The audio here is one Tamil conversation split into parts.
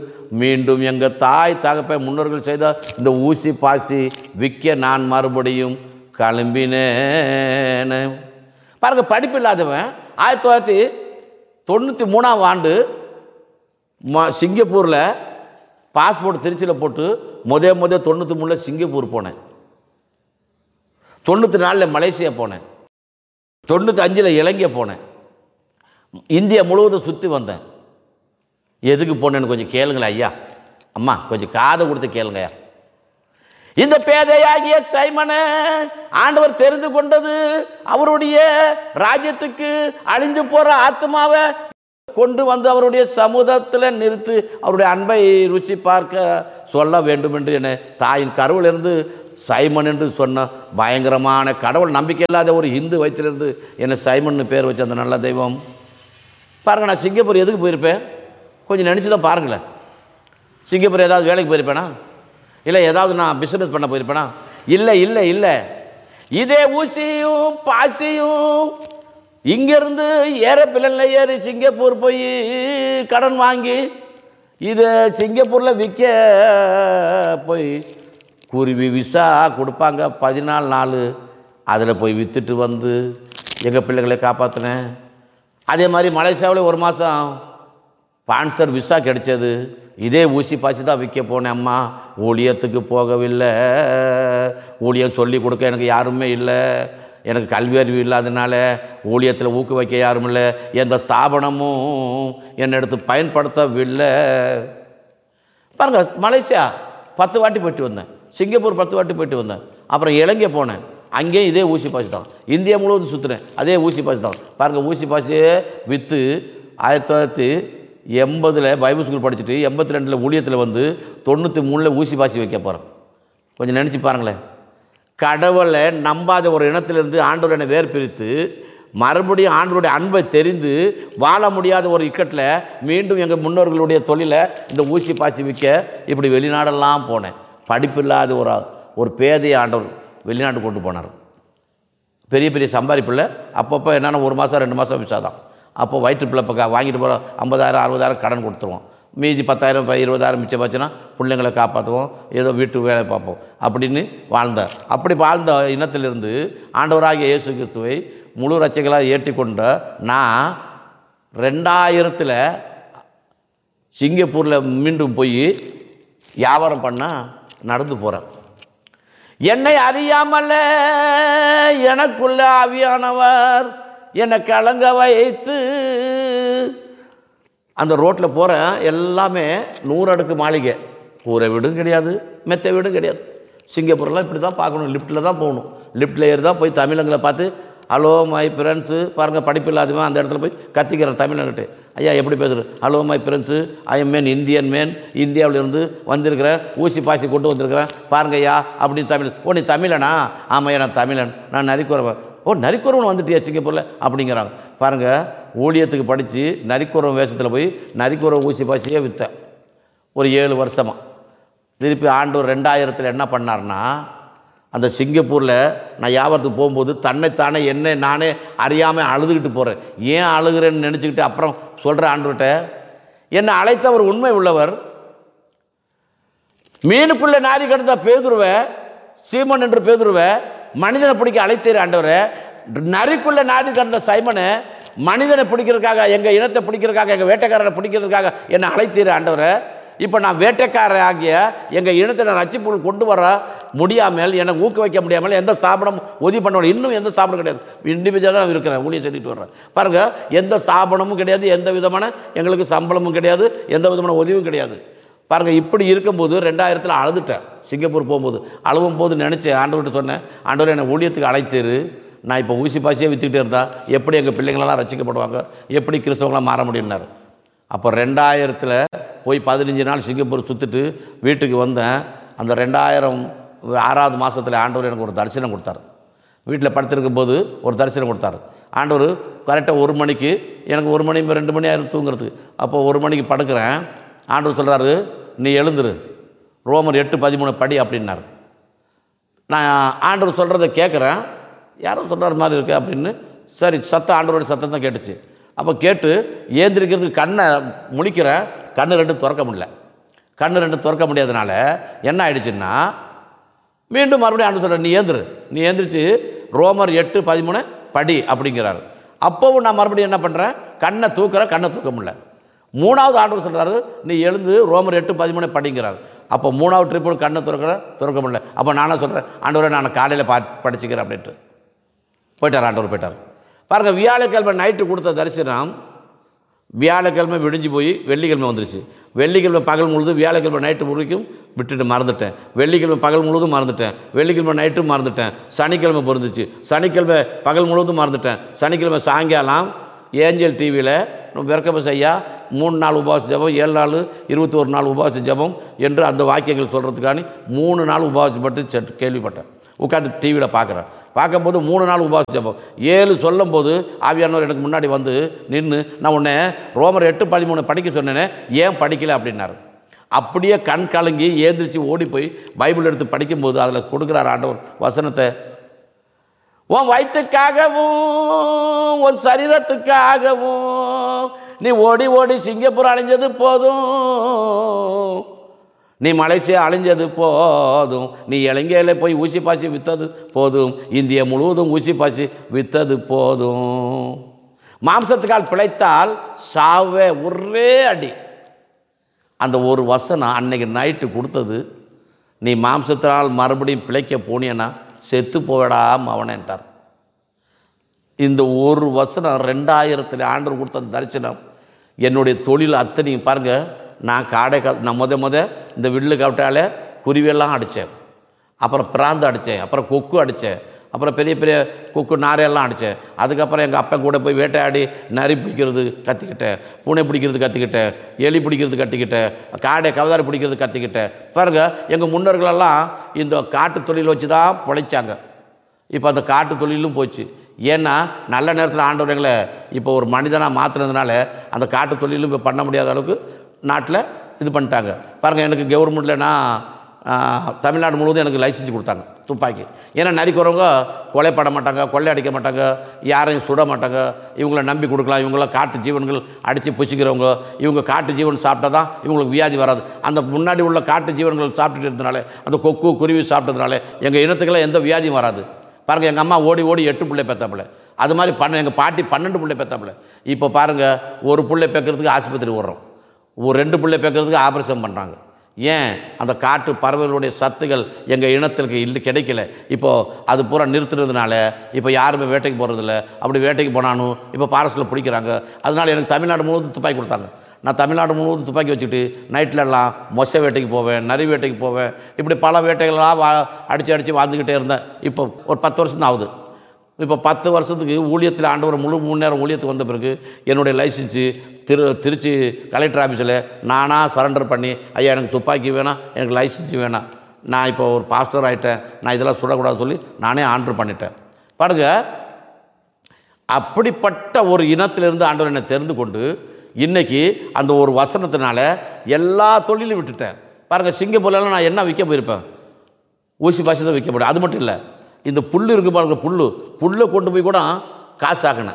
மீண்டும் எங்கள் தாய் தகப்பை முன்னோர்கள் செய்த இந்த ஊசி பாசி விற்க நான் மறுபடியும் கிளம்பினேன். பாருங்க, படிப்பு இல்லாதவன் 1993ஆம் ஆண்டு சிங்கப்பூரில் பாஸ்போர்ட் திருச்சியில் போட்டு முத 93 சிங்கப்பூர் போனேன். 94 மலேசியா போனேன். 95 இலங்கை போனேன். இந்தியா முழுவதும் சுற்றி வந்தேன். எதுக்கு போனேன்னு கொஞ்சம் கேளுங்களேன் ஐயா, அம்மா கொஞ்சம் காதை கொடுத்து கேளுங்க ஐயா. இந்த பேதையாகிய சைமனை ஆண்டவர் தெரிந்து கொண்டது அவருடைய ராஜ்யத்துக்கு அழிந்து போற ஆத்மாவை கொண்டு வந்து அவருடைய சமூகத்தில் நிறுத்து அவருடைய அன்பை ருசி பார்க்க சொல்ல வேண்டும் என்று என தாயின் கருவிலிருந்து சைமன் என்று சொன்ன பயங்கரமான கடவுள் நம்பிக்கை இல்லாத ஒரு இந்து வயிற்றிலிருந்து என்னை சைமன் பேர் வச்ச அந்த நல்ல தெய்வம். பாருங்க, நான் சிங்கப்பூர் எதுக்கு போயிருப்பேன் கொஞ்சம் நினச்சி தான் பாருங்களேன். சிங்கப்பூர் ஏதாவது வேலைக்கு போயிருப்பேனா, இல்லை ஏதாவது நான் பிஸ்னஸ் பண்ண போயிருப்பேனா? இல்லை இல்லை இல்லை. இதே ஊசியும் பாசியும் இங்கேருந்து ஏரோப்ளேனில் ஏறி சிங்கப்பூர் போய் கடன் வாங்கி இதை சிங்கப்பூரில் விற்க போய் குருவி விசா கொடுப்பாங்க 14 நாள், அதில் போய் விற்றுட்டு வந்து எங்கள் பிள்ளைகளை காப்பாற்றினேன். அதே மாதிரி மலேசியாவில் 1 மாதம் ஸ்பான்சர் விசா கிடைச்சது. இதே ஊசி பாசி தான் விற்க போனேன். அம்மா ஊழியத்துக்கு போகவில்லை. ஊழியம் சொல்லி கொடுக்க எனக்கு யாருமே இல்லை. எனக்கு கல்வி அறிவு இல்லாதனால ஊழியத்தில் ஊக்கு வைக்க யாரும் இல்லை. எந்த ஸ்தாபனமும் என்னை எடுத்து பயன்படுத்தவில்லை. பாருங்கள், மலேசியா 10 வாட்டி போய்ட்டு வந்தேன். சிங்கப்பூர் 10 வாட்டி போய்ட்டு வந்தேன். அப்புறம் இலங்கை போனேன். அங்கேயும் இதே ஊசி பாசி தான். இந்தியா முழுவதும் சுற்றுறேன். அதே ஊசி பாசி தான். பாருங்கள், ஊசி பாசியே விற்று 1980 பைபிள் ஸ்கூல் படிச்சுட்டு 82 ஊழியத்தில் வந்து 93 ஊசி பாசி வைக்க போகிறேன். கொஞ்சம் நினச்சி பாருங்களேன். கடவுளை நம்பாத ஒரு இனத்திலிருந்து ஆண்டவர் என்னை வேறு பிரித்து மறுபடியும் ஆண்டவருடைய அன்பை தெரிந்து வாழ முடியாத ஒரு இக்கட்டில் மீண்டும் எங்கள் முன்னோர்களுடைய தொழிலை இந்த ஊசி பாசி விற்க இப்படி வெளிநாடெல்லாம் போனேன். படிப்பில்லாத ஒரு பேதையை ஆண்டவர் வெளிநாட்டு கொண்டு போனார். பெரிய பெரிய சம்பாதிப்பில்லை. அப்பப்போ என்னென்னா 1 மாதம் 2 மாதம் விசா தான். அப்போ வயிற்று பிள்ளை வாங்கிட்டு போகிற 50,000 60,000 கடன் கொடுத்துருவோம். மீதி 10,000 20,000 மிச்சம் வச்சுன்னா பிள்ளைங்களை காப்பாற்றுவோம், ஏதோ வீட்டு வேலை பார்ப்போம் அப்படின்னு வாழ்ந்தார். அப்படி வாழ்ந்த இனத்திலிருந்து ஆண்டவராகிய இயேசு கிறிஸ்துவை முழு ரட்சகளாக ஏற்றிக்கொண்ட நான் 2000 சிங்கப்பூரில் மீண்டும் போய் வியாபாரம் பண்ண நடந்து போகிறேன். என்னை அறியாமல் எனக்குள்ள ஆவியானவர் என்னை கலங்க வைத்து அந்த ரோட்டில் போகிறேன். எல்லாமே 100 அடுக்கு மாளிகை. கூரை வீடும் கிடையாது, மெத்த வீடும் கிடையாது. சிங்கப்பூர்லாம் இப்படி தான் பார்க்கணும். லிஃப்ட்டில் தான் போகணும். லிஃப்ட்டில் ஏறி தான் போய் தமிழங்களை பார்த்து ஹலோ மை ஃப்ரெண்ட்ஸு பாருங்கள், படிப்பு இல்லாதவன் அந்த இடத்துல போய் கத்திக்கிறேன் தமிழன்கிட்ட. ஐயா எப்படி பேசுகிறேன்? Hello my friends, I am man Indian man, இந்தியாவிலிருந்து வந்திருக்கிறேன், ஊசி பாசி கொண்டு வந்திருக்கிறேன் பாருங்க ஐயா அப்படின்னு தமிழ். ஓ நீ தமிழனா? ஆமாம் நான் தமிழன், நான் நரிக்குறவன். ஓ நரிக்குறவன் வந்துட்டியா சிங்கப்பூரில் அப்படிங்கிறாங்க. பாருங்கள், ஊழியத்துக்கு படித்து நரிக்குறவன் வேஷத்தில் போய் நரிக்குறவன் ஊசி பாசியே விற்றேன் ஒரு 7 வருஷமாக. திருப்பி ஆண்டவர் 2000 என்ன பண்ணார்னா, அந்த சிங்கப்பூரில் நான் வியாபாரத்துக்கு போகும்போது தன்னைத்தானே என்னை நானே அறியாமல் அழுதுகிட்டு போகிறேன். ஏன் அழுகிறேன்னு நினச்சிக்கிட்டு அப்புறம் சொல்கிறேன் ஆண்டவர்கிட்ட, என்னை அழைத்தவர் உண்மை உள்ளவர். மீனுக்குள்ளே நாரி கிடந்த பேதுருவை, சீமன் என்று பேதுருவை மனிதனை பிடிக்க அழைத்தீர் ஆண்டவரை. நரிக்குள்ளே நாரி கிடந்த சைமனை மனிதனை பிடிக்கிறதுக்காக, எங்கள் இனத்தை பிடிக்கிறதுக்காக, எங்கள் வேட்டைக்காரரை பிடிக்கிறதுக்காக என்னை அழைத்தீர் ஆண்டவரை. இப்போ நான் வேட்டைக்காரர் ஆகிய எங்கள் இனத்தை நான் ரட்சிப்புகள் கொண்டு வர முடியாமல், எனக்கு ஊக்குவிக்க முடியாமல் எந்த ஸ்தாபனம் உதவி பண்ண, இன்னும் எந்த ஸ்தாபனம் கிடையாது. இண்டிவிஜுவலாக தான் இருக்கிறேன், ஊழியம் செஞ்சுட்டு வர்றேன். பாருங்கள், எந்த ஸ்தாபனமும் கிடையாது, எந்த விதமான எங்களுக்கு சம்பளமும் கிடையாது, எந்த விதமான உதவியும் கிடையாது. பாருங்கள், இப்படி இருக்கும்போது 2000 அழுதுட்டேன். சிங்கப்பூர் போகும்போது அழுவும் போது நினச்சேன், ஆண்டவர்கிட்ட சொன்னேன், ஆண்டவர் என்னை ஊழியத்துக்கு அழைத்தேரு. நான் இப்போ ஊசி பாசியே விற்றுக்கிட்டே இருந்தால் எப்படி எங்கள் பிள்ளைங்களெல்லாம் ரசிக்கப்படுவாங்க, எப்படி கிறிஸ்தவங்களாம் மாற முடியும்னாரு. அப்போ 2000 போய் 15 நாள் சிங்கப்பூர் சுற்றிட்டு வீட்டுக்கு வந்தேன். அந்த 2006 மாதத்தில் ஆண்டவர் எனக்கு ஒரு தரிசனம் கொடுத்தார். வீட்டில் படுத்திருக்கும் போது ஒரு தரிசனம் கொடுத்தார் ஆண்டவர். கரெக்டாக 1 மணிக்கு, எனக்கு 1 மணி 2 மணி ஆயிரம் தூங்குறதுக்கு. அப்போது 1 மணிக்கு படுக்கிறேன். ஆண்டவர் சொல்கிறாரு, நீ எழுந்துரு, ரோமர் 8:13 படி அப்படின்னார். நான் ஆண்டவர் சொல்கிறத கேட்குறேன், யாரும் சொல்கிற மாதிரி இருக்கு அப்படின்னு. சரி, சத்தம் ஆண்டவருடைய சத்தம் தான் கேட்டுச்சு. அப்போ கேட்டு ஏந்திரிக்கிறதுக்கு கண்ணை முழிக்கிறேன், கண்ணு 2 திறக்க முடியல. கண்ணு ரெண்டு திறக்க முடியாதனால என்ன ஆயிடுச்சுன்னா மீண்டும் மறுபடியும் ஆண்டு சொல்கிறார், நீ ஏந்திரிச்சு ரோமர் 8:13 படி அப்படிங்கிறார். அப்போவும் நான் மறுபடியும் என்ன பண்ணுறேன், கண்ணை தூக்க முடியல. மூணாவது ஆண்டவர் சொல்கிறாரு, நீ எழுந்து ரோமர் 8:13 படிங்கிறார். அப்போ மூணாவது ட்ரிப்பு கண்ணை திறக்க முடியல. அப்போ நானே சொல்கிறேன், ஆண்டவரை நான் காலையில் படிச்சுக்கிறேன் அப்படின்ட்டு போயிட்டார். ஆண்டவர் போயிட்டார். பாருங்கள், வியாழக்கிழமை நைட்டு கொடுத்த தரிசனம் வியாழக்கிழமை விடிஞ்சு போய் வெள்ளிக்கிழமை வந்துருச்சு. வெள்ளிக்கிழமை பகல் முழுதும் வியாழக்கிழமை நைட்டு முழுக்கும் விட்டுட்டு மறந்துட்டேன். வெள்ளிக்கிழமை பகல் முழுவதும் மறந்துட்டேன். வெள்ளிக்கிழமை நைட்டும் மறந்துட்டேன். சனிக்கிழமை பொருந்துச்சு. சனிக்கிழமை பகல் முழுவதும் மறந்துட்டேன். சனிக்கிழமை சாயங்காலம் ஏஞ்சல் டிவியில் விரக்கபஸ் ஐயா 3 நாள் உபவாச ஜபம், 7 நாள் 21 நாள் உபவாச ஜபம் என்று அந்த வாக்கியங்கள் சொல்கிறதுக்காண்டி 3 நாள் உபவாசப்பட்டு கேள்விப்பட்டேன். உட்காந்து டிவியில் பார்க்கும்போது 3 நாள் உபவாச ஜபம் 7 சொல்லும் போது ஆவியானவர் எனக்கு முன்னாடி வந்து நின்று, நான் உன்னை ரோமர் 8:13 படிக்க சொன்னேனே, ஏன் படிக்கலை அப்படின்னாரு. அப்படியே கண் கலங்கி ஏந்திரிச்சு ஓடி போய் பைபிள் எடுத்து படிக்கும்போது அதில் கொடுக்குறார் ஆண்டவர் வசனத்தை, உன் வயிற்றுக்காகவும் உன் சரீரத்துக்காகவும் நீ ஓடி ஓடி சிங்கப்பூர் அழிஞ்சது போதும், நீ மலேசியா அழிஞ்சது போதும், நீ இலங்கையில் போய் ஊசி பாய்ச்சி விற்றது போதும், இந்தியா முழுவதும் ஊசி பாய்ச்சி விற்றது போதும், மாம்சத்துக்கால் பிழைத்தால் சாவே ஒரே அடி. அந்த ஒரு வசனம் அன்னைக்கு நைட்டு கொடுத்தது, நீ மாம்சத்தினால் மறுபடியும் பிழைக்க போனியன்னா செத்து போவிடாம அவனேன்ட்டார். இந்த ஒரு வசனம் 2000 ஆண்டவர் கொடுத்த தரிசனம் என்னுடைய தொழில் அத்தனையும் பாருங்கள். நான் நான் இந்த வில்லு கவிட்டாலே குருவியெல்லாம் அடித்தேன், அப்புறம் பிராந்து அடித்தேன், அப்புறம் கொக்கு அடித்தேன், அப்புறம் பெரிய பெரிய கொக்கு நாரையெல்லாம் அடித்தேன். அதுக்கப்புறம் எங்கள் அப்பா கூட போய் வேட்டையாடி நரி பிடிக்கிறது கற்றுக்கிட்டேன், பூனை பிடிக்கிறது கற்றுக்கிட்டேன், எலி பிடிக்கிறது கற்றுக்கிட்டேன், கவதாரி பிடிக்கிறது கற்றுக்கிட்டேன். பாருங்கள், எங்கள் முன்னோர்களெல்லாம் இந்த காட்டு தொழில் வச்சு தான் பிழைச்சாங்க. இப்போ அந்த காட்டு தொழிலும் போச்சு. ஏன்னா நல்ல நேரத்தில் ஆண்டவர்களை இப்போ ஒரு மனிதனாக மாற்றுனதுனால அந்த காட்டு தொழிலும் இப்போ பண்ண முடியாத அளவுக்கு நாட்டில் இது பண்ணிட்டாங்க. பாருங்கள், எனக்கு கவர்மெண்ட்லனா தமிழ்நாடு முழுவதும் எனக்கு லைசன்ஸ் கொடுத்தாங்க துப்பாக்கி. ஏன்னா நரிக்கிறவங்க கொலை பண்ண மாட்டாங்க, கொள்ளை அடிக்க மாட்டாங்க, யாரையும் சுட மாட்டாங்க, இவங்கள நம்பி கொடுக்கலாம். இவங்களாம் காட்டு ஜீவன்கள் அடித்து புசிக்கிறவங்க, இவங்க காட்டு ஜீவன் சாப்பிட்டா தான் இவங்களுக்கு வியாதி வராது. அந்த முன்னாடி உள்ள காட்டு ஜீவன்கள் சாப்பிட்டுட்டு இருந்தனால, அந்த கொக்கு குருவி சாப்பிட்டதுனால எங்கள் இனத்துக்கெல்லாம் எந்த வியாதியும் வராது. பாருங்கள், எங்கள் அம்மா ஓடி ஓடி 8 பிள்ளை பெற்றாப்புல, அது மாதிரி எங்கள் பாட்டி 12 பிள்ளை பெற்றாப்புல. இப்போ பாருங்கள், ஒரு பிள்ளை பெக்கிறதுக்கு ஆஸ்பத்திரி ஓடுறோம், ஒரு 2 பிள்ளை பெக்கிறதுக்கு ஆப்ரேஷன் பண்ணுறாங்க. ஏன்? அந்த காட்டு பறவைகளுடைய சத்துகள் எங்கள் இனத்திற்கு கிடைக்கல. இப்போது அது பூரா நிறுத்துறதுனால இப்போ யாருமே வேட்டைக்கு போகிறதில்ல. அப்படி வேட்டைக்கு போனாலும் இப்போ ஃபாரஸ்ட்டில் பிடிக்கிறாங்க. அதனால் எனக்கு தமிழ்நாடு முழுவதும் துப்பாக்கி கொடுத்தாங்க. நான் தமிழ்நாடு முழுவதும் துப்பாக்கி வச்சுட்டு நைட்லலாம் மொசை வேட்டைக்கு போவேன், நரி வேட்டைக்கு போவேன். இப்படி பல வேட்டைகள்லாம் அடித்து வாழ்ந்துக்கிட்டே இருந்தேன். இப்போ ஒரு 10 வருஷம் தான் ஆகுது. இப்போ 10 வருஷத்துக்கு ஊழியத்தில் ஆண்டவர் முழு 3 நேரம் ஊழியத்துக்கு வந்த பிறகு என்னுடைய லைசன்ஸு திருச்சி கலெக்டர் ஆஃபீஸில் நானாக சரண்டர் பண்ணி, ஐயா எனக்கு துப்பாக்கி வேணாம், எனக்கு லைசன்ஸு வேணாம், நான் இப்போ ஒரு பாஸ்டர் ஆகிட்டேன், நான் இதெல்லாம் சுடக்கூடாதுன்னு சொல்லி நானே ஆர்டர் பண்ணிட்டேன். பாருங்க, அப்படிப்பட்ட ஒரு இனத்திலிருந்து ஆண்டவர் என்னை தெரிந்து கொண்டு இன்றைக்கி அந்த ஒரு வசனத்தினால எல்லா தொழிலும் விட்டுட்டேன். பாருங்கள், சிங்கப்பூர்லாம் நான் என்ன விற்க போயிருப்பேன், ஊசி பாசி தான் விற்க போகிறேன். அது மட்டும் இல்லை, இந்த புல் இருக்குது பாருங்கள், புல்லை கொண்டு போய் கூட காசு ஆக்கினேன்.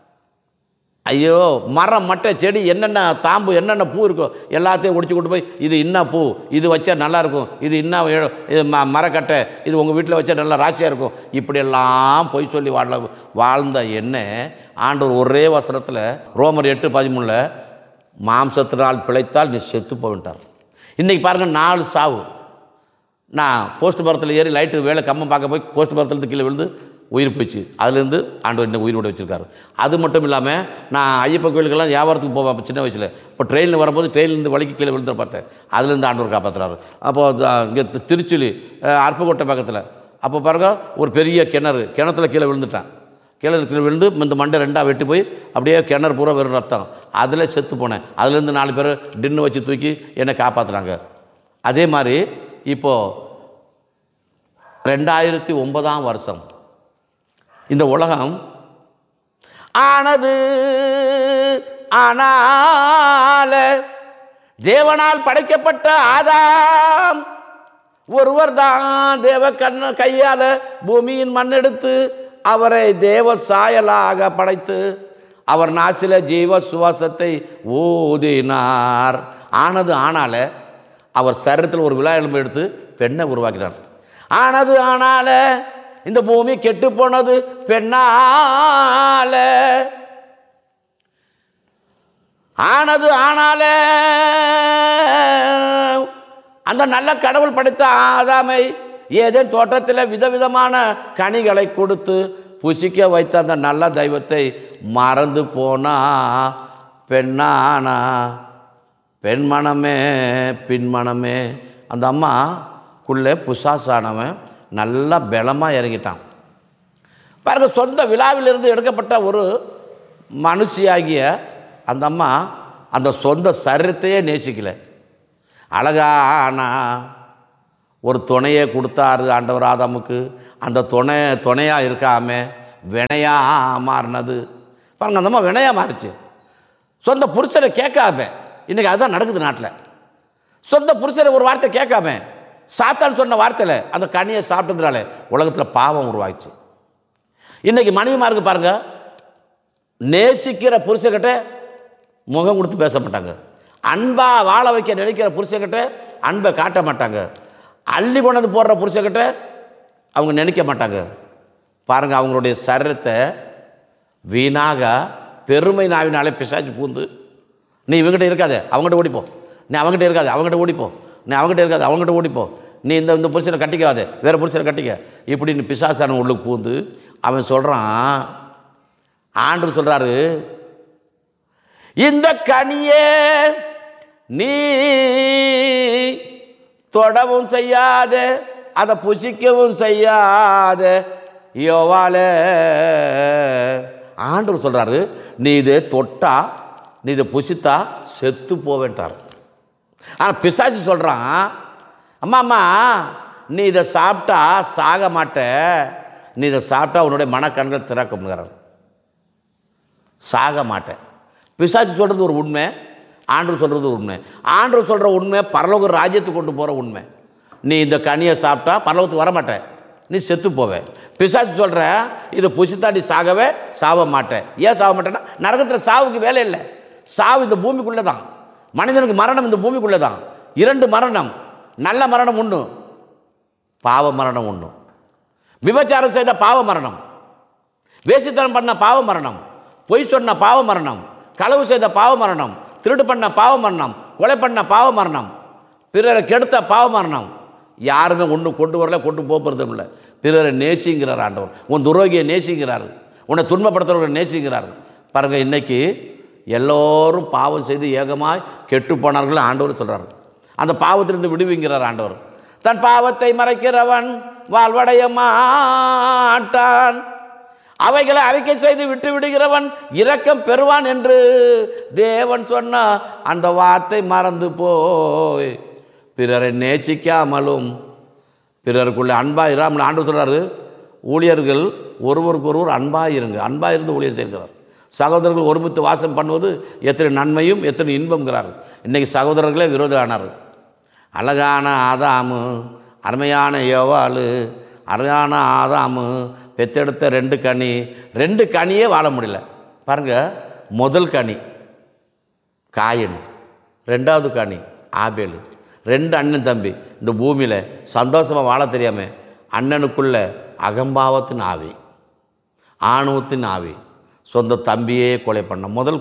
ஐயோ, மரம் மட்டை செடி என்னென்ன தாம்பு என்னென்ன பூ இருக்கோ எல்லாத்தையும் ஒடிச்சு கொண்டு போய், இது இன்ன பூ, இது வச்சா நல்லாயிருக்கும், இது இன்னும் இது மரக்கட்டை, இது உங்கள் வீட்டில் வச்சா நல்லா ராசியாக இருக்கும், இப்படியெல்லாம் பொய் சொல்லி வாழ்ந்த என்ன ஆண்டவர் ஒரே வசனத்தில் ரோமர் 8:13 மாம்சத்தினால் பிழைத்தால் நீ செத்து போயிட்டார். இன்றைக்கி பாருங்கள், 4 சாவு. நான் போஸ்ட் மரத்தில் ஏறி லைட்டு வேலை கம்மம் பார்க்க போய் போஸ்ட் மரத்துலேருந்து கீழே விழுந்து உயிர் போயிடுச்சு. அதுலேருந்து ஆண்டவர் இன்னும் உயிரோடு வச்சுருக்காரு. அது மட்டும் இல்லாமல் நான் ஐயப்ப கோயிலுக்கெல்லாம் வியாபாரத்துக்கு போவேன் சின்ன வயசில். இப்போ ட்ரெயினில் வரும்போது ட்ரெயின்லேருந்து வலிக்கு கீழே விழுந்து பார்த்தேன். அதுலேருந்து ஆண்டவர் காப்பாற்றுறாரு. அப்போது இங்கே திருச்சுலி அருப்புக்கோட்டை பக்கத்தில் அப்போ பாருங்க, ஒரு பெரிய கிணத்துல கீழே விழுந்துட்டேன். கீழே விழுந்து இந்த மண்டை 2ஆக வெட்டி போய் அப்படியே கிணறு பூரா வெறும் ரத்தம், அதில் செத்து போனேன். அதுலேருந்து 4 பேர் டின்னு வச்சு தூக்கி என்னை காப்பாற்றுறாங்க. அதே மாதிரி இப்போது 2009 வருஷம் இந்த உலகம் ஆனது. ஆனால தேவனால் படைக்கப்பட்ட ஆதாம் ஒருவர் தான் தேவ கையால் பூமியின் மண்ணெடுத்து அவரை தேவ சாயலாக படைத்து அவர் நாசில ஜீவ சுவாசத்தை ஊதினார். ஆனது ஆனால அவர் சரீரத்தில் ஒரு விழா எலும்பு எடுத்து பெண்ணை உருவாக்கினார். ஆனது ஆனால இந்த பூமி கெட்டு போனது பெண்ணால. ஆனது ஆனால அந்த நல்ல கடவுள் படைத்த ஆதாமை ஏதேன் தோட்டத்தில் விதவிதமான கனிகளை கொடுத்து புசிக்க வைத்த அந்த நல்ல தெய்வத்தை மறந்து போனா பெண்ணானா. பெண்மனமே பின்மனமே. அந்த அம்மாக்குள்ளே புசாசானவன் நல்லா பலமாக இறங்கிட்டான் பாருங்க. சொந்த விழாவிலிருந்து எடுக்கப்பட்ட ஒரு மனுஷியாகிய அந்த அம்மா அந்த சொந்த சரீரத்தையே நேசிக்கல. அழகானா ஒரு துணையை கொடுத்தாரு ஆண்டவர் ஆதாமுக்கு. அந்த துணையாக இருக்காம வினையாக மாறினது பாருங்க. அந்த அம்மா வினையாக மாறிச்சு. சொந்த புருஷனை கேட்காம, இன்றைக்கி அதுதான் நடக்குது நாட்டில். சொந்த புருஷனை ஒரு வார்த்தை கேட்காம சாத்தான் சொன்ன வார்த்தையில் அந்த கனியை சாப்பிட்டதுனால உலகத்தில் பாவம் உருவாகிச்சு. இன்றைக்கி மனைவிமாருக்கு பாருங்கள், நேசிக்கிற புருஷன்கிட்ட முகம் கொடுத்து பேச மாட்டாங்க. அன்பாக வாழ வைக்க நினைக்கிற புருஷன்கிட்ட அன்பை காட்ட மாட்டாங்க. அள்ளி கொண்டது போடுற புருஷன்கிட்ட அவங்க நினைக்க மாட்டாங்க. பாருங்கள், அவங்களுடைய சரீரத்தை வீணாக பெருமை நாவினாலே பிசாசு பூந்து, நீ இவங்ககிட்ட இருக்காது அவங்ககிட்ட ஓடிப்போ, நீ அவங்ககிட்ட இருக்காது அவங்ககிட்ட ஓடிப்போ, நீ அவங்ககிட்ட இருக்காது அவங்ககிட்ட ஓடிப்போ, நீ இந்த புருஷனை கட்டிக்காது வேறு புருஷனை கட்டிக்க, இப்படின்னு பிசாசான உள்ளுக்கு பூந்து அவன் சொல்கிறான். ஆண்டவர் சொல்கிறாரு, இந்த கனியே நீ தொடவும் செய்யாத, அதை புசிக்கவும் செய்யாத யோவாலே. ஆண்டவர் சொல்கிறாரு, நீ இதை தொட்டா, நீ இதை புசித்தா செத்து போவேன்ட்டார். ஆனால் பிசாசு சொல்கிறான், அம்மா நீ இதை சாப்பிட்டா சாக மாட்ட, நீ இதை சாப்பிட்டா உன்னுடைய மனக்கண்கள் திறக்கும்ங்கிறார். சாக மாட்டேன். பிசாசு சொல்கிறது ஒரு உண்மை, ஆண்டவர் சொல்கிறது ஒரு உண்மை. ஆண்டவர் சொல்கிற உண்மை பரலோக ராஜ்யத்துக்கு கொண்டு போகிற உண்மை. நீ இந்த கனியை சாப்பிட்டா பரலோகத்துக்கு வரமாட்டேன், நீ செத்து போவேன். பிசாசு சொல்கிற இதை புசித்தா நீ சாகவே சாவ மாட்டேன். ஏன் சாக மாட்டேன்னா, நரகத்தில் சாவுக்கு வேலை இல்லை. சாவு இந்த பூமிக்குள்ளே தான். மனிதனுக்கு மரணம் இந்த பூமிக்குள்ளே தான். 2 மரணம், நல்ல மரணம் ஒன்று, பாவ மரணம் ஒன்று. விபச்சாரம் செய்த பாவ மரணம், வேசித்தனம் பண்ண பாவ மரணம், பொய் சொன்ன பாவ மரணம், களவு செய்த பாவ மரணம், திருடு பண்ண பாவ மரணம், கொலை பண்ண பாவ மரணம், பிறரை கெடுத்த பாவ மரணம். யாருமே ஒன்று கொண்டு வரல, கொண்டு போகிறதும் இல்லை. பிறரை நேசிங்கிறார் ஆண்டவர். உன் துரோகியை நேசிக்கிறார், உன்னை துன்பப்படுத்துறவர்களை நேசிக்கிறார். பாருங்கள், இன்றைக்கி எல்லோரும் பாவம் செய்து ஏகமாய் கெட்டு போனார்கள் ஆண்டவர் சொல்கிறார். அந்த பாவத்திலிருந்து விடுவிங்கிறார் ஆண்டவர். தன் பாவத்தை மறைக்கிறவன் வாழ்வடைய மாட்டான், அவைகளை அறிக்கை செய்து விட்டு விடுகிறவன் இரக்கம் பெறுவான் என்று தேவன் சொன்ன அந்த வார்த்தை மறந்து போய் பிறரை நேசிக்காமலும் பிறருக்குள்ளே அன்பாக இராமல் ஆண்டவர் சொல்கிறாரு. ஊழியர்கள் ஒருவருக்கு ஒருவர் அன்பாக இருங்க, அன்பாக இருந்து ஊழியர் செய்கிறார். சகோதரர்கள் ஒருமித்து வாசம் பண்ணுவது எத்தனை நன்மையும் எத்தனை இன்பம்ங்கிறார். இன்றைக்கி சகோதரர்களே விரோதம் ஆனார். அழகான ஆதாமு, அருமையான யோவாளு, அழகான ஆதாமு பெத்தெடுத்த 2 கனி, 2 கனியே வாழ முடியல. பாருங்கள், முதல் கனி காயின், 2வது கனி ஆபேல். 2 அண்ணன் தம்பி இந்த பூமியில் சந்தோஷமாக வாழ தெரியாமல் அண்ணனுக்குள்ள அகம்பாவத்தின் ஆவி, ஆணவத்தின் ஆவி, சொந்த தம்பியே கொலை பண்ண முதல்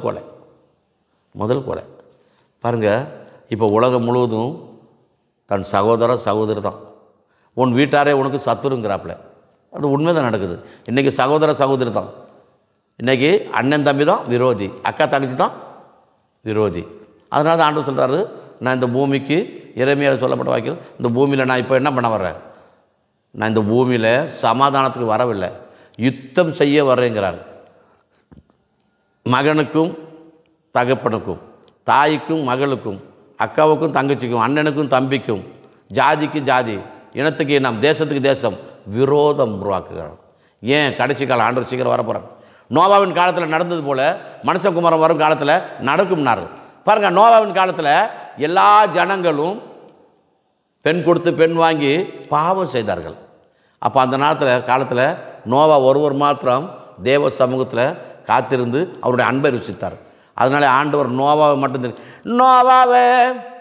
கொலை. பாருங்கள், இப்போ உலகம் முழுவதும் தன் சகோதரி தான். உன் வீட்டாரே உனக்கு சத்துருங்கிறாப்புல. அது உண்மை தான் நடக்குது. இன்றைக்கி சகோதரி தான், இன்றைக்கி அண்ணன் தம்பி தான் விரோதி, அக்கா தங்கச்சி தான் விரோதி. அதனால தான் ஆண்டவர் சொல்கிறாரு, நான் இந்த பூமிக்கு இறைமையாக சொல்லப்பட்ட வாக்கில், இந்த பூமியில் நான் இப்போ என்ன பண்ண வர்றேன், நான் இந்த பூமியில் சமாதானத்துக்கு வரவில்லை, யுத்தம் செய்ய வர்றேங்கிறார். மகனுக்கும் தகப்பனுக்கும், தாய்க்கும் மகளுக்கும், அக்காவுக்கும் தங்கச்சிக்கும், அண்ணனுக்கும் தம்பிக்கும், ஜாதிக்கு ஜாதி, இனத்துக்கு இனம், தேசத்துக்கு தேசம் விரோதம் உருவாக்குகிறார். ஏன் கடைசி காலம் ஆண்டவர் சீக்கிரம் வரப்போகிறார். நோவாவின் காலத்தில் நடந்தது போல் மனுஷகுமாரன் வரும் காலத்தில் நடக்கும்னாரு. பாருங்கள், நோவாவின் காலத்தில் எல்லா ஜனங்களும் பெண் கொடுத்து பெண் வாங்கி பாவம் செய்தார்கள். அப்போ அந்த காலத்தில் நோவா ஒருவர் மாத்திரம் தேவ சமூகத்தில் காத்திருந்து அவருடைய அன்பை ருசித்தார். அதனால ஆண்டவர் நோவாவை மட்டும் நோவாவே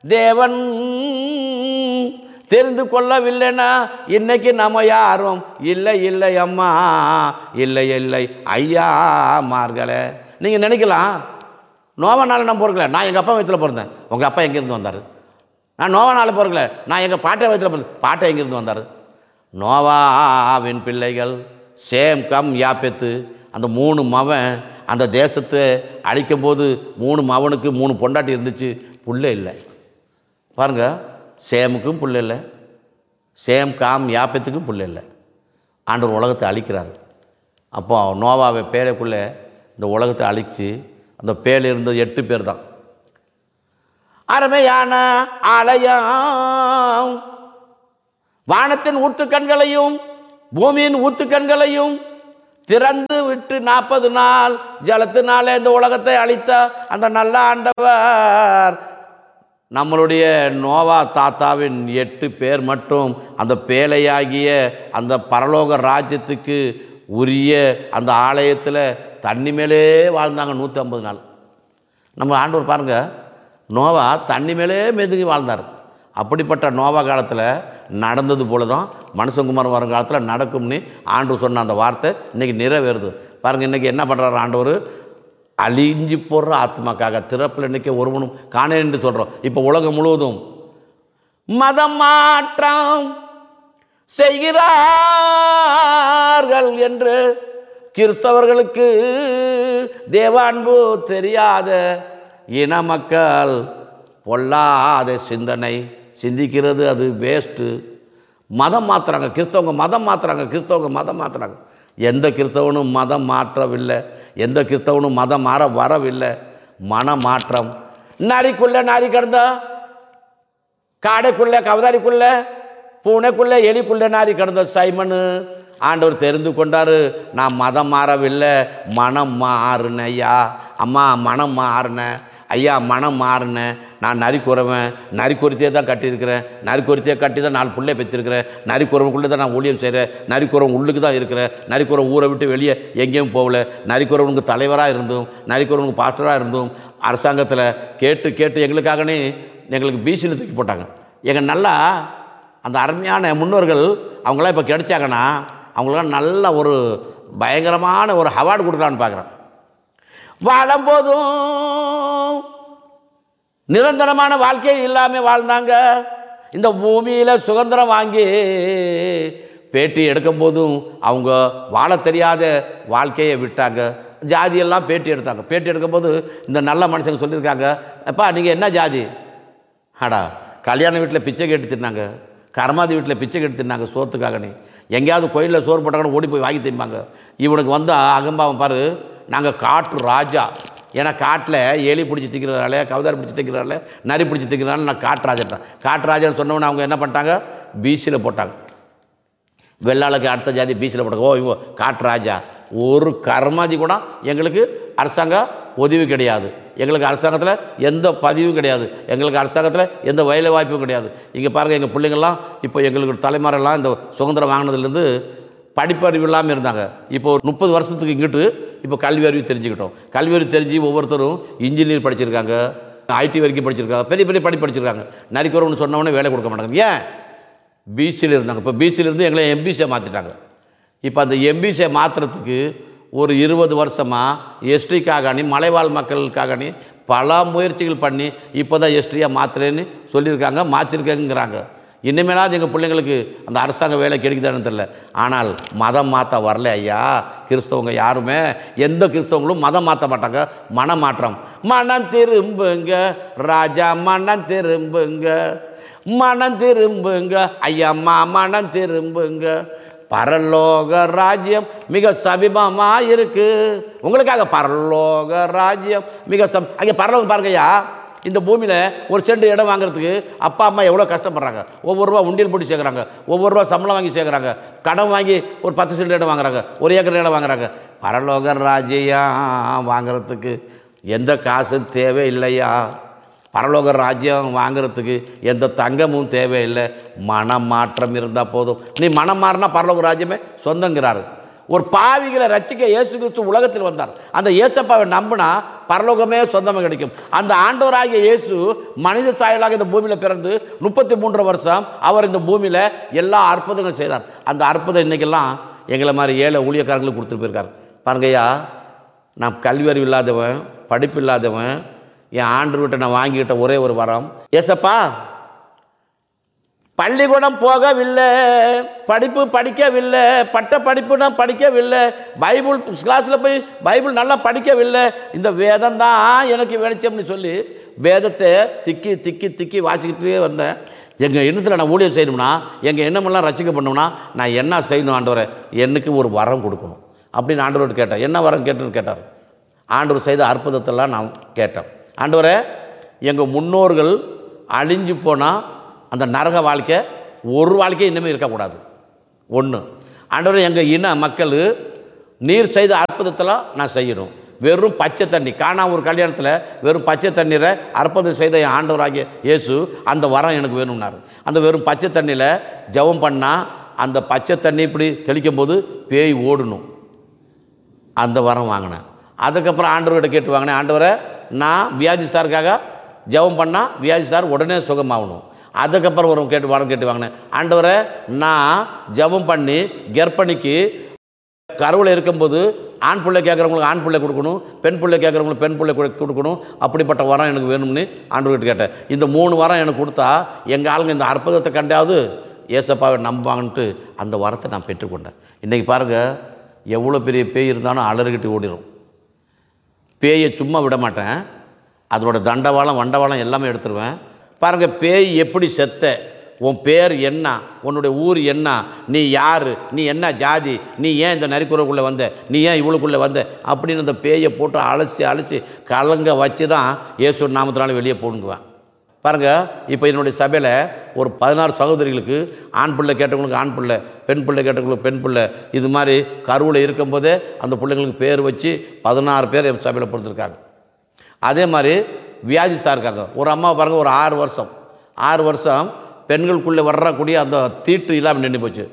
தேவன் தெரிந்து கொள்ளவில்லைனா இன்னைக்கு நம்ம யாரும் இல்லை இல்லை அம்மா, இல்லை இல்லை ஐயா மார்களே. நீங்கள் நினைக்கலாம் நோவா நாள் நான் பிறக்கல, நான் எங்கள் அப்பா வயிற்றில் பிறந்தேன். உங்கள் அப்பா எங்கேருந்து வந்தார்? நான் நோவா நாள் பிறக்கல, நான் எங்கள் பாட்டை வயிற்றில் பிறந்தேன். பாட்டை எங்கேருந்து வந்தார்? நோவாவின் பிள்ளைகள் சேம் கம் யாப்பெத்து, அந்த 3 மவன் அந்த தேசத்தை அழிக்கும் போது 3 மவனுக்கு 3 பொண்டாட்டி இருந்துச்சு, புள்ள இல்லை. பாருங்கள், சேமுக்கும் புள்ள இல்லை, சேம் காம் யாப்பத்துக்கும் புள்ள இல்லை. ஆண்டவர் உலகத்தை அழிக்கிறார். அப்போ நோவாவை பேழைக்குள்ளே இந்த உலகத்தை அழித்து அந்த பேழை இருந்தது 8 பேர் தான். அருமையான ஆலயம் வானத்தின் ஊத்துக்கண்களையும் பூமியின் ஊத்துக்கண்களையும் திறந்து விட்டு 40 நாள் ஜலத்தினாலே இந்த உலகத்தை அழித்த அந்த நல்ல ஆண்டவர் நம்மளுடைய நோவா தாத்தாவின் 8 பேர் மட்டும் அந்த பேழையாகிய அந்த பரலோக ராஜ்யத்துக்கு உரிய அந்த ஆலயத்தில் தண்ணி மேலே வாழ்ந்தாங்க 150 நாள். நம்ம ஆண்டவர் பாருங்கள், நோவா தண்ணி மேலே மெதுங்கி வாழ்ந்தார். அப்படிப்பட்ட நோவா காலத்தில் நடந்தது போல தான் மனுஷங்குமார் வரும் காலத்தில் நடக்கும்னு ஆண்டவர் சொன்ன அந்த வார்த்தை இன்றைக்கி நிறைவேறுது. பாருங்கள், இன்றைக்கி என்ன பண்ணுறாரு ஆண்டவர்? அழிஞ்சு போடுற ஆத்மாக்காக திறப்பில் இன்றைக்கி ஒருவனும் காணேன் என்று சொல்கிறோம். இப்போ உலகம் முழுவதும் மதம் மாற்றம் செய்கிறார்கள் என்று கிறிஸ்தவர்களுக்கு தேவ அன்பு தெரியாத இன மக்கள் பொல்லாத சிந்தனை சிந்திக்கிறது, அது வேஸ்ட்டு. மதம் மாற்றுறாங்க, கிறிஸ்தவங்க மதம் மாற்றுறாங்க, கிறிஸ்தவங்க மதம் மாற்றுறாங்க. எந்த கிறிஸ்தவனும் மதம் மாற்றவில்லை, எந்த கிறிஸ்தவனும் மதம் மாற வரவில்லை. மன மாற்றம். நரிக்குள்ளே நரி கிடந்தா, காடைக்குள்ளே கவதாரிக்குள்ளே, பூனைக்குள்ளே எலிக்குள்ளே நாரி கிடந்த சைமனு ஆண்டவர் தெரிந்து கொண்டார். நான் மதம் மாறவில்லை, மனம் மாறுனேன் ஐயா. அம்மா மனம் மாறினேன் ஐயா, மனம் மாறினேன். நான் நரிக்குறவன், நரிக்குறித்தியே தான் கட்டியிருக்கிறேன், நரிக்குறித்தியை கட்டி தான் 4 பிள்ளை பெற்றிருக்கிறேன், நரிக்குறவனுக்குள்ளே தான் நான் ஊழியம் செய்கிறேன், நரிக்குறவன் உள்ளுக்கு தான் இருக்கிறேன், நரிக்குறவன் ஊரை விட்டு வெளியே எங்கேயும் போகல, நரிக்குறவனுக்கு தலைவராக இருந்தும் நரிக்குறவனுக்கு பாஸ்டராக இருந்தும் அரசாங்கத்தில் கேட்டு கேட்டு எங்களுக்கு பிசியில் தூக்கி போட்டாங்க. எங்கள் நல்லா அந்த அருமையான முன்னோர்கள் அவங்களாம் இப்போ கிடைச்சாங்கன்னா அவங்களாம் நல்ல ஒரு பயங்கரமான ஒரு அவார்டு கொடுக்கலான்னு பார்க்குறேன். வாழும்போதும் நிரந்தரமான வாழ்க்கை இல்லாமல் வாழ்ந்தாங்க. இந்த பூமியில் சுதந்திரம் வாங்கி பேட்டி எடுக்கும் போதும் அவங்க வாழ தெரியாத வாழ்க்கையை விட்டாங்க. ஜாதியெல்லாம் பேட்டி எடுத்தாங்க. பேட்டி எடுக்கும்போது இந்த நல்ல மனுஷங்க சொல்லியிருக்காங்க, அப்பா நீங்கள் என்ன ஜாதி? ஆடா, கல்யாண வீட்டில் பிச்சை கேட்டு தின்னாங்க, கர்மாதி வீட்டில் பிச்சை கேட்டு தின்னாங்க சோத்துக்காகனே. எங்கேயாவது கோயிலில் சோறு போட்டாங்கன்னு ஓடி போய் வாங்கி திம்பாங்க. இவனுக்கு வந்து அகம்பாவம் பாரு, நாங்கள் காட்டு ராஜா. ஏன்னா காட்டில் எலி பிடிச்சி திக்கிறதால, கவுதாரி பிடிச்சி திக்கிறதால, நரி பிடிச்சி திக்கிறதால நான் காட்டு ராஜாட்டேன். காட்டு ராஜான்னு சொன்னவொன்னே அவங்க என்ன பண்ணிட்டாங்க? பிசியில் போட்டாங்க. வெள்ளாளுக்கு அடுத்த ஜாதி பிசியில் போட்டாங்க. ஓ இவங்க காட்டு ராஜா. ஒரு கர்மாதி கூட எங்களுக்கு அரசாங்க உதவி கிடையாது, எங்களுக்கு அரசாங்கத்தில் எந்த பதிவும் கிடையாது, எங்களுக்கு அரசாங்கத்தில் எந்த வேலை வாய்ப்பும் கிடையாது. இங்கே பாருங்கள், எங்கள் பிள்ளைங்கள்லாம் இப்போ எங்களுக்கு தலைமுறையெல்லாம் இந்த சுதந்திரம் வாங்கினதுலேருந்து படிப்பறிவு இல்லாமல் இருந்தாங்க. இப்போது 30 வருஷத்துக்கு இங்கிட்டு இப்போ கல்வி அறிவு தெரிஞ்சுக்கிட்டோம். கல்வி அறிவு தெரிஞ்சு ஒவ்வொருத்தரும் இன்ஜினியர் படிச்சிருக்காங்க, ஐடி வரைக்கும் படிச்சிருக்காங்க, பெரிய பெரிய படிச்சிருக்காங்க. நரிக்குறவன்னு சொன்னவொடனே வேலை கொடுக்க மாட்டாங்க. ஏன்? பிசியில் இருந்தாங்க. இப்போ பிசியிலேருந்து எங்களை எம்பிசியை மாற்றிட்டாங்க. இப்போ அந்த எம்பிசியை மாற்றுறதுக்கு ஒரு 20 வருஷமாக எஸ்டிக்காகனி மலைவாழ் மக்களுக்காகனி பல முயற்சிகள் பண்ணி இப்போ தான் எஸ்டியாக மாற்றுறேன்னு சொல்லியிருக்காங்க, மாற்றிருக்கேங்கிறாங்க. இனிமேலாவது எங்கள் பிள்ளைங்களுக்கு அந்த அரசாங்க வேலை கிடைக்குதான்னு தெரியல. ஆனால் மதம் மாற்ற வரல ஐயா. கிறிஸ்தவங்க யாருமே, எந்த கிறிஸ்தவங்களும் மதம் மாற்ற மாட்டாங்க. மனமாற்றம். மனம் திரும்புங்க ராஜா, மனம் திரும்புங்க, மனம் திரும்புங்க ஐயம்மா, மனம் திரும்புங்க, பரலோக ராஜ்யம் மிக சமீபமாக இருக்கு உங்களுக்காக. பரலோக ராஜ்யம் மிக அங்கே பரலோகம் பாருங்கய்யா. இந்த பூமியில் ஒரு சென்ட் இடம் வாங்குறதுக்கு அப்பா அம்மா எவ்வளோ கஷ்டப்படுறாங்க. ஒவ்வொரு ரூபா உண்டியல் போட்டு சேர்க்குறாங்க, ஒவ்வொரு ரூபா சம்பளம் வாங்கி சேர்க்குறாங்க, கடன் வாங்கி ஒரு 10 சென்ட் இடம் வாங்குறாங்க, 1 ஏக்கர் இடம் வாங்குறாங்க. பரலோக ராஜ்யம் வாங்குறதுக்கு எந்த காசும் தேவை இல்லையா. பரலோக ராஜ்யம் வாங்குறதுக்கு எந்த தங்கமும் தேவையில்லை. மனம் மாற்றம் இருந்தால் போதும். நீ மனம் மாறினா பரலோக ராஜ்யமே சொந்தங்கிறாரு. ஒரு பாவிகளை ரட்சிக்க இயேசு கிறிஸ்து உலகத்தில் வந்தார். அந்த இயேசப்பாவை நம்பினா பரலோகமே சொந்தமாக கிடைக்கும். அந்த ஆண்டவராகிய இயேசு மனித சாயலாக இந்த பூமியில் பிறந்து 33 வருஷம் அவர் இந்த பூமியில் எல்லா அற்புதங்களும் செய்தார். அந்த அற்புதம் இன்றைக்கெல்லாம் எங்களை மாதிரி ஏழை ஊழியக்காரங்களுக்கு கொடுத்துட்டு போயிருக்கார். பாருங்கய்யா, நான் கல்வி அறிவு இல்லாதவன், படிப்பு இல்லாதவன், என் ஆண்டவர்கிட்ட நான் வாங்கிக்கிட்ட ஒரே ஒரு வரம், ஏசப்பா பள்ளிக்கூடம் போகவில்லை, படிப்பு படிக்கவில்லை, பட்ட படிப்பு நான் படிக்கவில்லை, பைபிள் கிளாஸில் போய் பைபிள் நல்லா படிக்கவில்லை, இந்த வேதம் தான் எனக்கு வெளிச்சம்னு சொல்லி வேதத்தை திக்கி திக்கி திக்கி வாசிக்கிட்டே வந்தேன். எங்கள் எண்ணத்தில் நான் ஊழியம் செய்யணும்னா, எங்கள் எண்ணமெல்லாம் ரசிக்க பண்ணணும்னா நான் என்ன செய்யணும் ஆண்டவரை, எனக்கு ஒரு வரம் கொடுக்கணும் அப்படின்னு ஆண்டவர்கிட்ட கேட்டேன். என்ன வரம் கேட்டுன்னு கேட்டார். ஆண்டவர் செய்த அற்புதத்தெல்லாம் நான் கேட்டேன். ஆண்டவரை, எங்கள் முன்னோர்கள் அழிஞ்சு போனால் அந்த நரக வாழ்க்கை ஒரு வாழ்க்கையை இன்னுமே இருக்கக்கூடாது. ஒன்று ஆண்டவரே, எங்கள் இன மக்கள் நீர் செய்த அற்புதத்தெல்லாம் நான் செய்யணும். வெறும் பச்சை தண்ணி, காணா ஒரு கல்யாணத்தில் வெறும் பச்சை தண்ணீரை அற்புதம் செய்த என் ஆண்டவராகிய இயேசு அந்த வரம் எனக்கு வேணும்னாரு. அந்த வெறும் பச்சை தண்ணியில் ஜெபம் பண்ணால் அந்த பச்சை தண்ணி இப்படி தெளிக்கும் போது பேய் ஓடணும். அந்த வரம் வாங்கினேன். அதுக்கப்புறம் ஆண்டவர்கிட்ட கேட்டு வாங்கினேன், ஆண்டவரை நான் வியாதிஸ்தாருக்காக ஜெபம் பண்ணால் வியாதிஸ்தார் உடனே சுகமாகணும். அதுக்கப்புறம் ஒரு வரம் கேட்டு வாங்கினேன், ஆண்டவரை நான் ஜெபம் பண்ணி கர்ப்பிணிக்கு கருவில் இருக்கும்போது ஆண் பிள்ளை கேட்குறவங்களுக்கு ஆண் பிள்ளை கொடுக்கணும், பெண் பிள்ளை கேட்குறவங்களுக்கு பெண் பிள்ளை கொடுக்கணும். அப்படிப்பட்ட வரம் எனக்கு வேணும்னு ஆண்டவர்கிட்ட கேட்டேன். இந்த 3 வரம் எனக்கு கொடுத்தா எங்கள் ஆளுங்க இந்த அற்புதத்தை கண்டாவது ஏசப்பாவை நம்புவாங்கன்ட்டு அந்த வரத்தை நான் பெற்றுக்கொண்டேன். இன்றைக்கி பாருங்கள், எவ்வளோ பெரிய பேய் இருந்தாலும் அலறிக்கிட்டு ஓடிடும். பேயை சும்மா விட மாட்டேன், அதனோட தண்டவாளம் வண்டவாளம் எல்லாமே எடுத்துருவேன். பாருங்கள், பேய் எப்படி செத்த, உன் பேர் என்ன, உன்னுடைய ஊர் என்ன, நீ யார், நீ என்ன ஜாதி, நீ ஏன் இந்த நரிக்குறவுக்குள்ளே வந்த, நீ ஏன் இவளுக்குள்ளே வந்த அப்படின்னு அந்த பேயை போட்டு அலசி அலசி கலங்க வச்சு தான் இயேசு நாமத்தினால வெளியே போடுங்குவேன். பாருங்கள், இப்போ என்னுடைய சபையில் ஒரு 16 சகோதரிகளுக்கு ஆண் பிள்ளை கேட்டவங்களுக்கு ஆண் பிள்ளை, பெண் பிள்ளை கேட்டவங்களுக்கு பெண் பிள்ளை, இது மாதிரி கருவில் இருக்கும்போதே அந்த பிள்ளைங்களுக்கு பேர் வச்சு 16 பேர் என் சபையில் பொறுத்திருக்காங்க. அதே மாதிரி வியாதிஸ்தா இருக்காங்க. ஒரு அம்மா பாருங்கள், ஒரு 6 வருஷம் பெண்களுக்குள்ளே வர்றக்கூடிய அந்த தீட்டு இல்லாமல் நின்று போச்சு.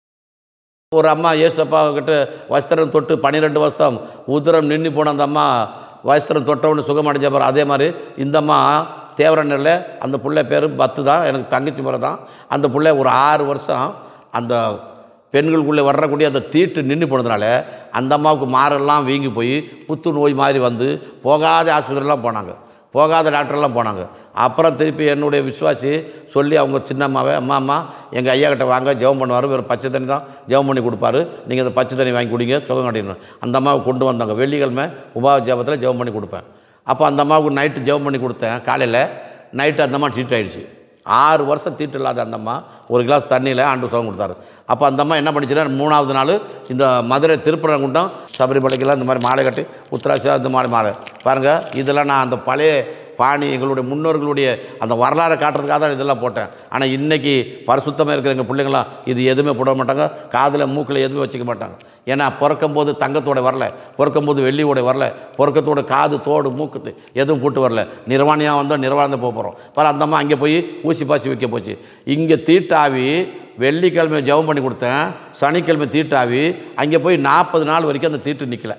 ஒரு அம்மா ஏசப்பா கிட்ட வஸ்திரம் தொட்டு 12 வருஷம் உதிரம் நின்று போன அந்த அம்மா வஸ்திரம் தொட்டவொன்னு சுகமடைஞ்ச பாரு. அதே மாதிரி இந்த அம்மா தேவரண்ணில் அந்த பிள்ளை பேர் பத்து தான், எனக்கு தங்கச்சி முறை தான். அந்த பிள்ளை ஒரு 6 வருஷம் அந்த பெண்களுக்குள்ளே வர்றக்கூடிய அந்த தீட்டு நின்று போனதுனால அந்த அம்மாவுக்கு மாரெல்லாம் வீங்கி போய் புத்து நோய் மாதிரி வந்து போகாத ஆஸ்பத்திரிலாம் போனாங்க, போகாத டாக்டர்லாம் போனாங்க. அப்புறம் திருப்பி என்னுடைய விசுவாசி சொல்லி அவங்க சின்ன அம்மாவை, அம்மா எங்கள் ஐயா கிட்ட வாங்க, ஜெபம் பண்ணுவார், வெறும் பச்சை தண்ணி தான் ஜெபம் பண்ணி கொடுப்பாரு, நீங்கள் அந்த பச்சை தண்ணி வாங்கி குடிங்க சுகம் கட்டிடணும். அந்த அம்மாவை கொண்டு வந்தாங்க. வெள்ளிக்கிழமை உபாவ ஜெபத்தில் ஜெபம் பண்ணி கொடுப்பேன். அப்போ அந்த அம்மாவுக்கு நைட்டு ஜெபம் பண்ணி கொடுத்தேன். காலையில் நைட்டு அந்த அம்மா ட்ரீட் ஆகிடுச்சு. 6 வருஷம் தீட்டு இல்லாத அந்த அம்மா ஒரு கிளாஸ் தண்ணியில் ஆண்டு சுகம் கொடுத்தாரு. அப்போ அந்த அம்மா என்ன பண்ணிச்சுன்னா, 3ஆவது நாள் இந்த மதுரை திருப்பரங்குன்றம் சபரிமலைக்கெல்லாம் இந்த மாதிரி மாலை கட்டி உத்தராட்சி இந்த மாதிரி மாலை பாருங்கள். இதெல்லாம் நான் அந்த பழைய பாணி எங்களுடைய முன்னோர்களுடைய அந்த வரலாறை காட்டுறதுக்காக தான் இதெல்லாம் போட்டேன். ஆனால் இன்றைக்கி பரிசுத்தமாக இருக்கிற எங்கள் பிள்ளைங்களாம் இது எதுவுமே போட மாட்டாங்க, காதில் மூக்கில் எதுவுமே வச்சுக்க மாட்டாங்க. ஏன்னா பிறக்கும்போது தங்கத்தோட வரல, பிறக்கும்போது வெள்ளியோட வரல, பிறக்கத்தோட காது தோடு மூக்கு எதுவும் கூட்டு வரல, நிர்வாணியாக வந்தால் நிர்வாணம் போக போகிறோம். பாரு அந்த அம்மா அங்கே போய் ஊசி பாசி வைக்க போச்சு. இங்கே தீட்டாவி வெள்ளிக்கிழமை ஜெபம் பண்ணி கொடுத்தேன், சனிக்கிழமை தீட்டாவி அங்கே போய் 40 நாள் வரைக்கும் அந்த தீட்டு நிற்கலை.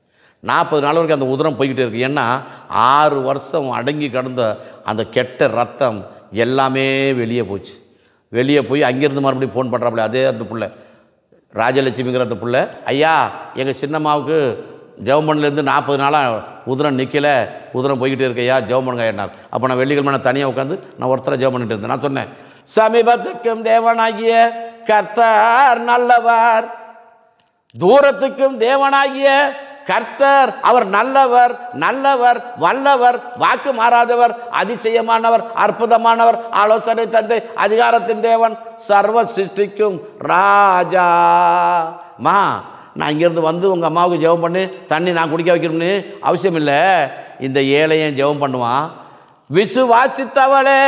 40 நாள் வரைக்கும் அந்த உதிரம் போய்கிட்டே இருக்குது. ஏன்னா 6 வருஷம் அடங்கி கிடந்த அந்த கெட்ட ரத்தம் எல்லாமே வெளியே போச்சு. வெளியே போய் அங்கேருந்து மறுபடியும் ஃபோன் பண்ணுறாப்புல அதே அந்த பிள்ளை ராஜலட்சுமிங்கிற அந்த பிள்ளை, ஐயா எங்கள் சின்னம்மாவுக்கு ஜெபம் பண்ணலேருந்து 40 நாளாக உதிரம் நிற்கலை, உதிரம் போய்கிட்டே இருக்கையா, ஜெபம் பண்ணுங்க என்னார். அப்போ நான் வெள்ளிக்கிழமை நான் தனியாக உட்காந்து நான் ஒருத்தரை ஜெபம் பண்ணிட்டு இருந்தேன். நான் சொன்னேன், சமீபத்துக்கும் தேவனாகிய கர்த்தர் நல்லவர், தூரத்துக்கும் தேவனாகிய கர்த்தர் அவர் நல்லவர், நல்லவர், வல்லவர், வாக்கு மாறாதவர், அதிசயமானவர், அற்புதமானவர், ஆலோசனை தந்தை, அதிகாரத்தின் தேவன், சர்வ சிருஷ்டிக்கும் ராஜா. மா நான் இங்கேருந்து வந்து உங்கள் அம்மாவுக்கு ஜெபம் பண்ணி தண்ணி நான் குடிக்க வைக்கணும்னு அவசியம் இல்லை. இந்த ஏழையும் ஜெபம் பண்ணுவான். விசுவாசித்தவளே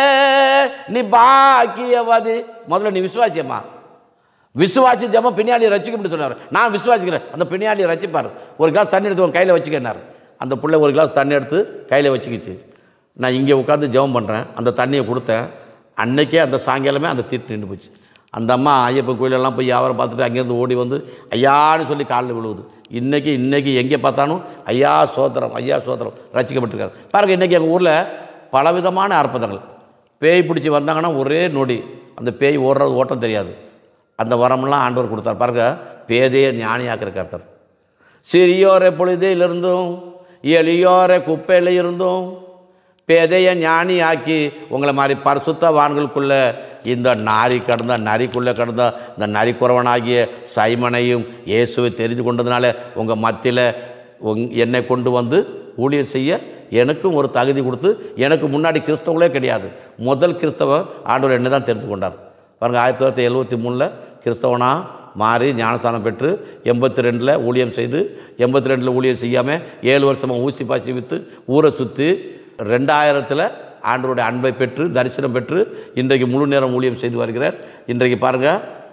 நீ பாக்கியவதி. முதல்ல நீ விசுவாசியம்மா, விசுவாசி ஜெபம் பின்னாடி ரசிக்கும் சொன்னார். நான் விசுவாசிக்கிறேன், அந்த பின்னாடி ரசிப்பார். ஒரு கிளாஸ் தண்ணி எடுத்து உன் கையில் வச்சுக்கினார். அந்த பிள்ளை ஒரு கிளாஸ் தண்ணி எடுத்து கையில் வச்சுக்கிச்சு. நான் இங்கே உட்காந்து ஜெபம் பண்ணுறேன், அந்த தண்ணியை கொடுத்தேன். அன்னைக்கே அந்த சாயங்காலமே அந்த தீட்டு நின்று போச்சு. அந்த அம்மா ஐயப்பன் கோயிலெல்லாம் போய் வியாபாரம் பார்த்துட்டு அங்கேருந்து ஓடி வந்து ஐயான்னு சொல்லி காலில் விழுவுது. இன்றைக்கி எங்கே பார்த்தாலும் ஐயா சோத்திரம் ரசிக்கப்பட்டிருக்காங்க. பாருங்கள், இன்றைக்கி எங்கள் ஊரில் பலவிதமான அற்புதங்கள். பேய் பிடிச்சி வந்தாங்கன்னா ஒரே நொடி அந்த பேய் ஓட்டம் தெரியாது. அந்த வரமெல்லாம் ஆண்டவர் கொடுத்தார். பாருங்கள், பேதையை ஞானியாக்கிற கர்த்தர். சிறியோரை பொழுதிலிருந்தும் எளியோரை குப்பையில் இருந்தும் பேதையை ஞானி ஆக்கி உங்களை மாதிரி பரிசுத்தவான்களுக்குள்ளே இந்த நரிக்குள்ளே கடந்த இந்த நரிக்குறவனாகிய சைமனையும் இயேசுவை தெரிந்து கொண்டதுனால உங்கள் மத்தியில் என்னை கொண்டு வந்து ஊழியர் செய்ய எனக்கும் ஒரு தகுதி கொடுத்து, எனக்கு முன்னாடி கிறிஸ்தவங்களே கிடையாது, முதல் கிறிஸ்தவன் ஆண்டவர் என்னை தான் தெரிந்து கொண்டார். பாருங்கள், 1973 கிறிஸ்தவனாக மாறி ஞானஸ்தானம் பெற்று 82 ஊழியம் செய்து 82 ஊழியம் செய்யாமல் 7 வருஷமாக ஊசி பாய்ச்சி விற்று ஊரை சுற்றி 2000 ஆண்டவருடைய அன்பை பெற்று தரிசனம் பெற்று இன்றைக்கு முழு நேரம் ஊழியம் செய்து வருகிறார். இன்றைக்கு பாருங்கள்,